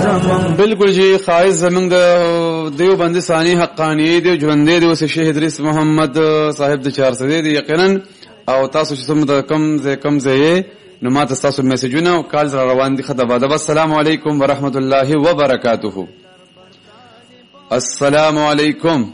بالکل جی خواهش زمنګ د دیوبند ثانی حقانی دی ژوندې دی اوس شهید ادریس محمد صاحب د 400 دی یقینا او تاسو چې څومره کم زې نو ما تاسو میسجونه او کال روان دي خدای باندې. السلام علیکم ورحمت الله وبرکاته. السلام علیکم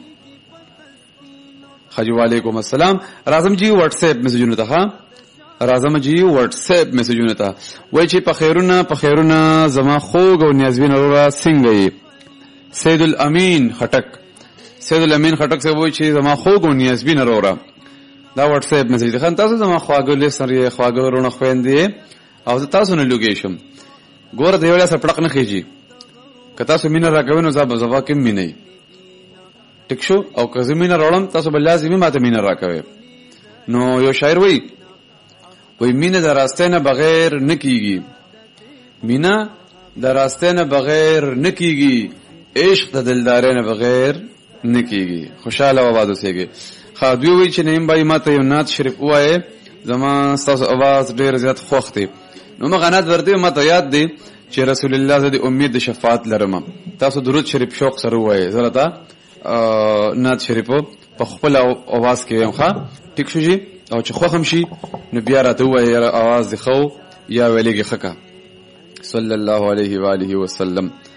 خجو علیکم السلام. راځم جی واتس اپ میسجونه ته راځم جی واتس اپ میسجونه ته وای چې په خیرونه زما خوګ او نیازبین اورا څنګه سید الامین خټک سے وای چې زما خوګ او نیازبین اورا دا واتس اپ میسج ده. تاسو زما خواګل سره خواګورونه خويندې او تاسو نه لوګیشم ګور دی ولا سپړق نه خيږي کته تاسو مين راکوي نو زبا کې مينې ټیک شو او که زمينه راولم تاسو بل لازمي ماته مين راکوي. نو یو شاعر وای مینه د راسته نه بغیر نکیږي، مینه د راسته نه بغیر نکیږي، عشق د دلدار نه بغیر نکیږي. خوشاله و آواز اوسېږي. خادوی وی چې نیم بای ماته یو نعت شریف وایي زما تاسو आवाज ډیر زیات خوښ دی. نو ما غنات ورته ماته یاد دی چې رسول الله زده امید د شفاعت لرم. تاسو درود شریف شوق سره وایي زره تا نعت شریف په خپل आवाज کې یم ښا ټیک شو جی. او چې خوخم شي نو بیا راته وایي आवाज دی خو یا ویلېږي خکا صلی الله علیه و آله وسلم.